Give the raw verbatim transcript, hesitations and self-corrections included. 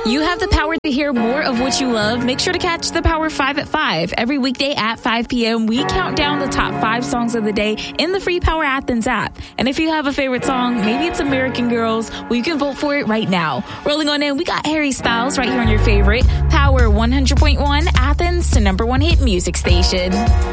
You have the power to hear more of what you love. Make sure to catch the Power five at five. Every weekday at five p.m., we count down the top five songs of the day in the free Power Athens app. And if you have a favorite song, maybe it's American Girls, well, you can vote for it right now. Rolling on in, we got Harry Styles right here on your favorite Power one hundred point one Athens, to number one hit music station.